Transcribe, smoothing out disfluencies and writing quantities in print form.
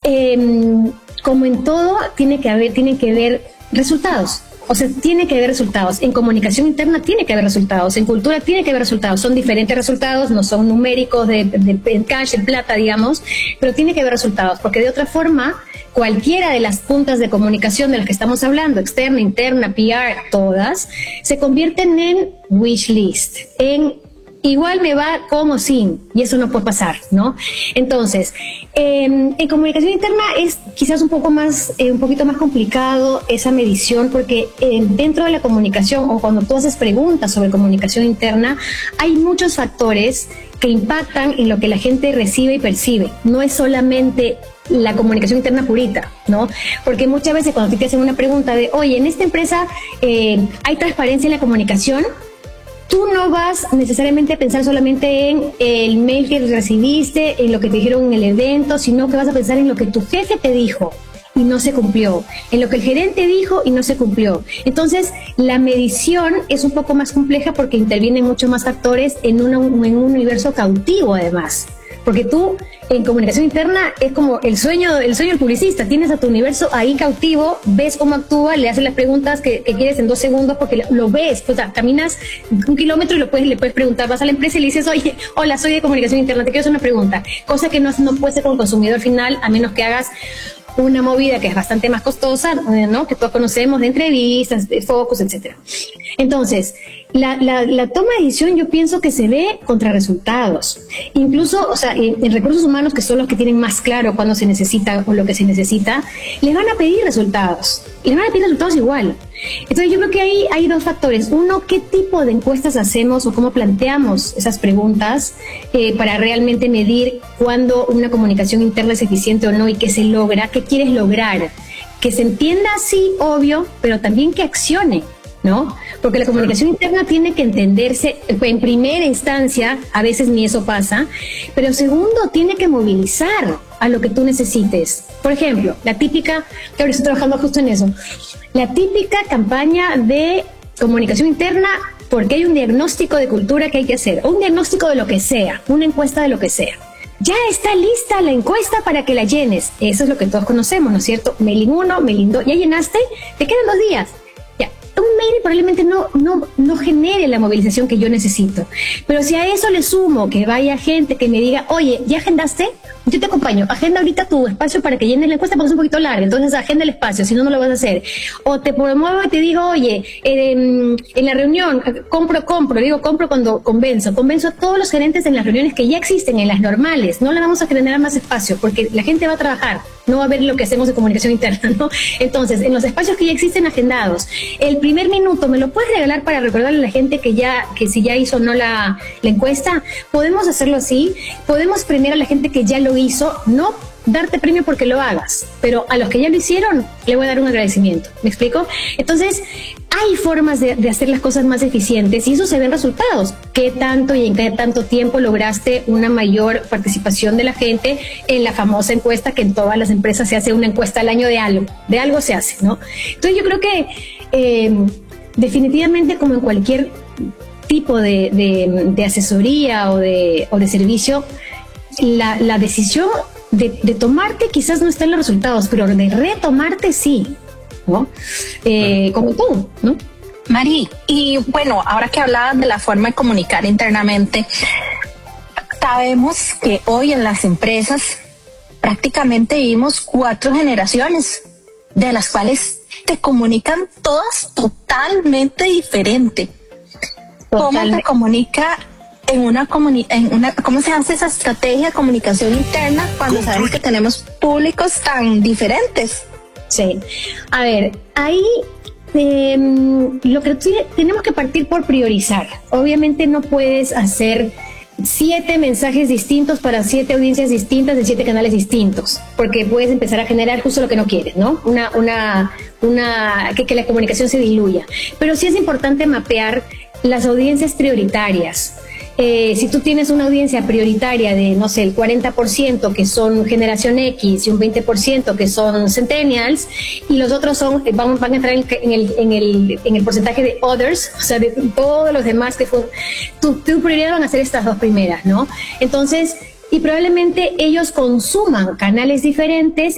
como en todo, tienen que haber resultados. O sea, tiene que haber resultados. En comunicación interna tiene que haber resultados. En cultura tiene que haber resultados. Son diferentes resultados, no son numéricos de cash, en plata, digamos, pero tiene que haber resultados, porque de otra forma, cualquiera de las puntas de comunicación de las que estamos hablando, externa, interna, PR, todas, se convierten en wish list, en igual me va como sin, y eso no puede pasar, ¿no? Entonces, en comunicación interna es quizás un poquito más complicado esa medición, porque dentro de la comunicación, o cuando tú haces preguntas sobre comunicación interna, hay muchos factores que impactan en lo que la gente recibe y percibe. No es solamente la comunicación interna purita, ¿no? Porque muchas veces cuando te hacen una pregunta de, oye, en esta empresa ¿hay transparencia en la comunicación? Tú no vas necesariamente a pensar solamente en el mail que recibiste, en lo que te dijeron en el evento, sino que vas a pensar en lo que tu jefe te dijo y no se cumplió, en lo que el gerente dijo y no se cumplió. Entonces, la medición es un poco más compleja porque intervienen muchos más factores en un universo cautivo, además. Porque tú, en comunicación interna, es como el sueño del publicista. Tienes a tu universo ahí cautivo, ves cómo actúa, le haces las preguntas que quieres en 2 segundos porque lo ves. O sea, caminas 1 kilómetro y le puedes preguntar. Vas a la empresa y le dices, oye, hola, soy de comunicación interna, te quiero hacer una pregunta. Cosa que no puede ser con el consumidor final, a menos que hagas una movida que es bastante más costosa, ¿no? Que todos conocemos, de entrevistas, de focus, etcétera. Entonces, la toma de decisión yo pienso que se ve contra resultados. Incluso, o sea, en recursos humanos, que son los que tienen más claro cuándo se necesita o lo que se necesita, les van a pedir resultados. Les van a pedir resultados igual. Entonces yo creo que ahí hay 2 factores. Uno, ¿qué tipo de encuestas hacemos o cómo planteamos esas preguntas para realmente medir cuándo una comunicación interna es eficiente o no y qué se logra, qué quieres lograr? Que se entienda, sí, obvio, pero también que accione, ¿no? Porque la comunicación interna tiene que entenderse en primera instancia, a veces ni eso pasa, pero segundo, tiene que movilizar a lo que tú necesites. Por ejemplo, la típica, que ahora estoy trabajando justo en eso, la típica campaña de comunicación interna porque hay un diagnóstico de cultura que hay que hacer, o un diagnóstico de lo que sea, una encuesta de lo que sea. Ya está lista la encuesta para que la llenes. Eso es lo que todos conocemos, ¿no es cierto? Mailing 1, mailing 2, ya llenaste, te quedan 2 días. Un mail probablemente no genere la movilización que yo necesito. Pero si a eso le sumo que vaya gente que me diga, oye, ¿ya agendaste? Yo te acompaño, agenda ahorita tu espacio para que llenes la encuesta porque es un poquito larga, entonces agenda el espacio, si no, no lo vas a hacer. O te promuevo y te digo, oye, en la reunión, compro cuando convenzo a todos los gerentes en las reuniones que ya existen, en las normales, no le vamos a generar más espacio porque la gente va a trabajar, no va a ver lo que hacemos de comunicación interna, ¿no? Entonces, en los espacios que ya existen agendados, el primer minuto me lo puedes regalar para recordarle a la gente que si ya hizo o no la encuesta. Podemos hacerlo así, podemos premiar a la gente que ya lo hizo, no darte premio porque lo hagas, pero a los que ya lo hicieron le voy a dar un agradecimiento. ¿Me explico? Entonces, hay formas de hacer las cosas más eficientes y eso se ve en resultados. ¿Qué tanto y en qué tanto tiempo lograste una mayor participación de la gente en la famosa encuesta que en todas las empresas se hace una encuesta al año de algo se hace, ¿no? Entonces yo creo que definitivamente, como en cualquier tipo de asesoría o de servicio, la decisión de tomarte quizás no está en los resultados, pero de retomarte sí, ¿no? Como todo, ¿no? Mari, y bueno, ahora que hablabas de la forma de comunicar internamente, sabemos que hoy en las empresas prácticamente vivimos 4 generaciones, de las cuales te comunican todas totalmente diferente. ¿Cómo te comunica cómo se hace esa estrategia de comunicación interna cuando sabemos que tenemos públicos tan diferentes? Sí, a ver, ahí lo que tenemos que partir por priorizar. Obviamente no puedes hacer 7 mensajes distintos para 7 audiencias distintas de 7 canales distintos, porque puedes empezar a generar justo lo que no quieres, ¿no? Que la comunicación se diluya. Pero sí es importante mapear las audiencias prioritarias. Si tú tienes una audiencia prioritaria de, no sé, el 40% que son generación X y un 20% que son centennials, y los otros van a entrar en el porcentaje de others, o sea, de todos los demás tu prioridad van a ser estas 2 primeras, ¿no? Entonces, y probablemente ellos consuman canales diferentes